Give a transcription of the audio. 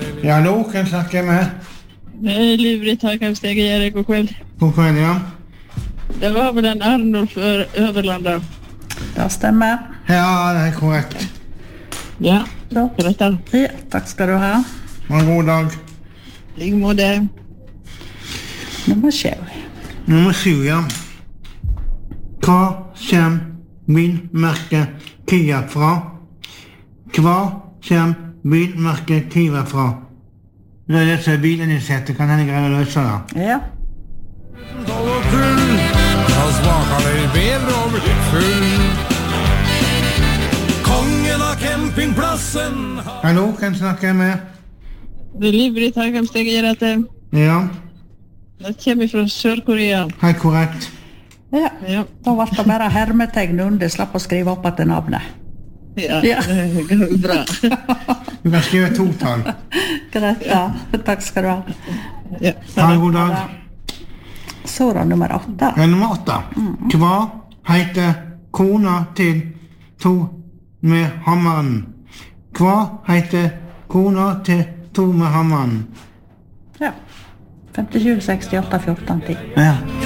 Ja, hallo, hvem snakker jeg med? Det är Livrit här, kan steg Erik och kväll. God kveld, ja. Det var väl en Arnulf Överlanda. Det stemmer. Ja, det er korrekt. Ja, Ja. berätta. Ja, takk skal du ha. Ha en god dag. Ligmode. Nummer 7. Nummer 7, ja. Hva kommer bilmerket Kia fra? Hva kommer bilmerket Kia fra? Det er det som er bilen i setet, kan henne greie å løse det? Ja. Og full, da smaker det bedre å bli full. Kongen av campingplassen. Hallo, hvem snakker jeg med? Det är Livrit här, kan steg Erik. Ja, Det kommer från Sør-Korea. helt korrekt. Ja. Ja, Da ble det bare hermetegn under, slapp å skrive opp etter navnet. ja, Ja. det går bra. Du kan skrive totall. Greit, ja. Takk skal du ha. Ja. Ha en god dag. Så da nummer 8. Ja, nummer 8. Hva heter kona til to med hammeren? Hva heter kona til to med hammeren? Ja. 57, 68, 14, 10. Ja.